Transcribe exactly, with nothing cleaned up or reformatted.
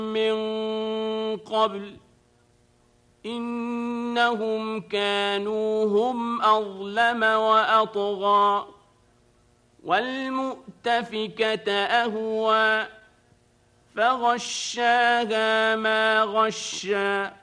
من قبل إنهم كانوا هم أظلم وأطغى والمؤتفكة أهوى فغشاها ما غشى